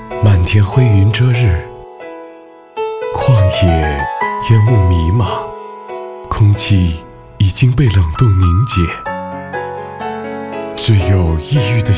漫天灰云遮日，旷野烟雾弥漫，空气已经被冷冻凝结，只有抑郁的